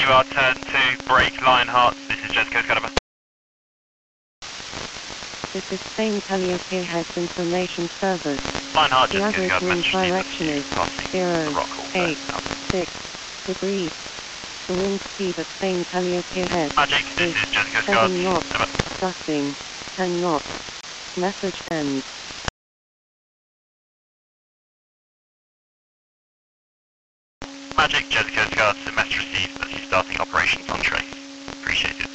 you are turn 2, brake line hearts. This is Jessica Caliber. This is Spain Calliope Heads Information Service. Line heart, The Jessica average wind direction is 086 degrees. The wind speed at Spain Calliope Head Magic, this is Jessica 7 knots, gusting 10 knots. Message ends. Magic, Jessica Scott, message received, but she's starting operations on trace. Appreciate it.